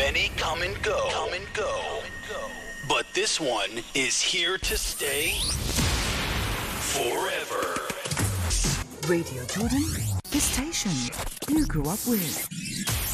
Many come and go. But this one is here to stay forever. Radio Jordan, the station you grew up with.